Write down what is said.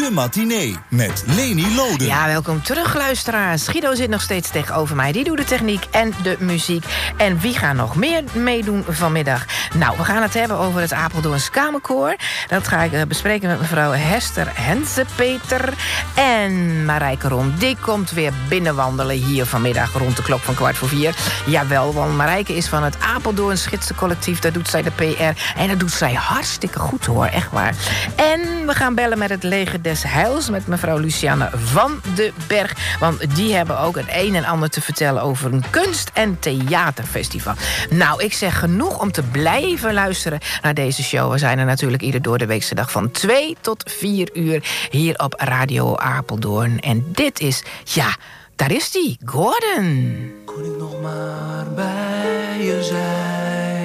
De Matinee met Leni Loden. Ja, welkom terug, luisteraars. Guido zit nog steeds tegenover mij. Die doet de techniek en de muziek. En wie gaat nog meer meedoen vanmiddag? Nou, we gaan het hebben over het Apeldoorns Kamerkoor. Dat ga ik bespreken met mevrouw Hester Hensepeter. En Marijke Rom, die komt weer binnenwandelen hier vanmiddag rond de klok van 3:15. Jawel, want Marijke is van het Apeldoorns Gidsencollectief. Daar doet zij de PR. En dat doet zij hartstikke goed, hoor. Echt waar. En we gaan bellen met het Leger des Heils, met mevrouw Lucianne van den Berg. Want die hebben ook het een en ander te vertellen over een kunst- en theaterfestival. Nou, ik zeg genoeg om te blijven luisteren naar deze show. We zijn er natuurlijk ieder doordeweekse dag van 2 tot 4 uur hier op Radio Apeldoorn. En dit is, ja, daar is die, Gordon. Kon ik nog maar bij je zijn.